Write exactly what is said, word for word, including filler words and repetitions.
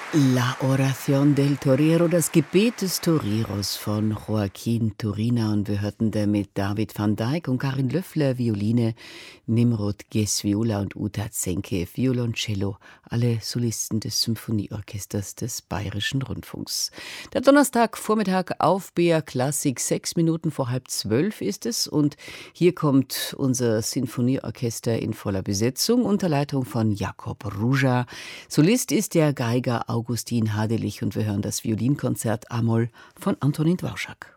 La Oración del Torero, das Gebet des Toreros von Joaquin Turina. Und wir hörten damit David van Dijk und Karin Löffler Violine, Nimrod Gess Viola und Uta Zenke Violoncello, alle Solisten des Symphonieorchesters des Bayerischen Rundfunks. Der Donnerstagvormittag auf B R Klassik, sechs Minuten vor halb zwölf ist es. Und hier kommt unser Sinfonieorchester in voller Besetzung unter Leitung von Jakob Ruja. Solist ist der Geiger Augustin Hadelich und wir hören das Violinkonzert A-Moll von Antonin Dvorak.